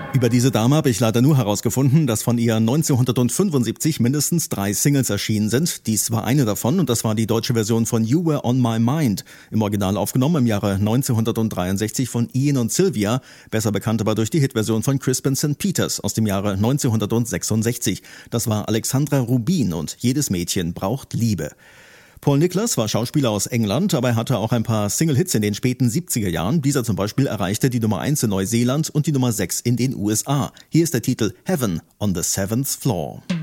Über diese Dame habe ich leider nur herausgefunden, dass von ihr 1975 mindestens 3 Singles erschienen sind. Dies war eine davon und das war die deutsche Version von You Were On My Mind. Im Original aufgenommen im Jahre 1963 von Ian und Sylvia, besser bekannt aber durch die Hitversion von Crispin St. Peters aus dem Jahre 1966. Das war Alexandra Rubin und Jedes Mädchen braucht Liebe. Paul Nicholas war Schauspieler aus England, aber er hatte auch ein paar Single-Hits in den späten 70er Jahren. Dieser zum Beispiel erreichte die Nummer 1 in Neuseeland und die Nummer 6 in den USA. Hier ist der Titel Heaven on the Seventh Floor.